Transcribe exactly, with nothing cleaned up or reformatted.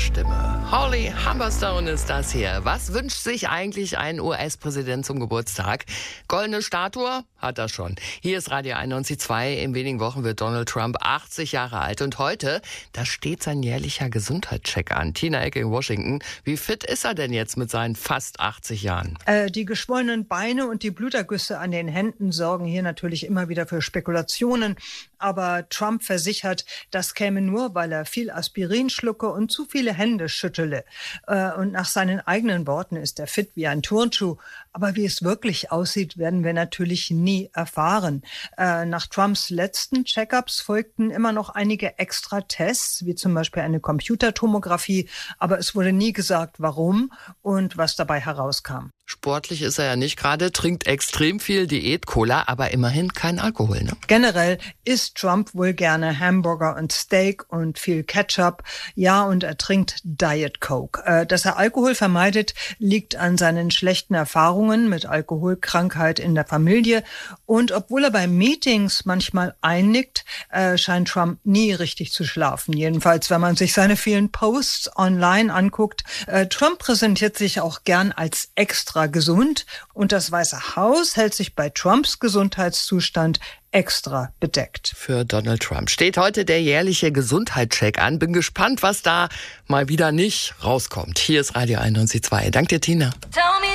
Stimme. Holly Humberstone ist das hier. Was wünscht sich eigentlich ein U S-Präsident zum Geburtstag? Goldene Statue? Hat er schon. Hier ist Radio einundneunzig Komma zwei. In wenigen Wochen wird Donald Trump achtzig Jahre alt. Und heute, da steht sein jährlicher Gesundheitscheck an. Tina Ecke in Washington. Wie fit ist er denn jetzt mit seinen fast achtzig Jahren? Äh, die geschwollenen Beine und die Blutergüsse an den Händen sorgen hier natürlich immer wieder für Spekulationen. Aber Trump versichert, das käme nur, weil er viel Aspirin schlucke und zu viele Hände schüttele. Äh, und nach seinen eigenen Worten ist er fit wie ein Turnschuh. Aber wie es wirklich aussieht, werden wir natürlich nie erfahren. Äh, nach Trumps letzten Check-ups folgten immer noch einige extra Tests, wie zum Beispiel eine Computertomographie. Aber es wurde nie gesagt, warum und was dabei herauskam. Sportlich ist er ja nicht gerade, trinkt extrem viel Diät-Cola, aber immerhin kein Alkohol, ne? Generell isst Trump wohl gerne Hamburger und Steak und viel Ketchup. Ja, und er trinkt Diet Coke. Äh, dass er Alkohol vermeidet, liegt an seinen schlechten Erfahrungen mit Alkoholkrankheit in der Familie. Und obwohl er bei Meetings manchmal einnickt, äh, scheint Trump nie richtig zu schlafen. Jedenfalls, wenn man sich seine vielen Posts online anguckt. Äh, Trump präsentiert sich auch gern als extra gesund und das Weiße Haus hält sich bei Trumps Gesundheitszustand extra bedeckt. Für Donald Trump steht heute der jährliche Gesundheitscheck an. Bin gespannt, was da mal wieder nicht rauskommt. Hier ist Radio einundneunzig Komma zwei. Danke dir, Tina.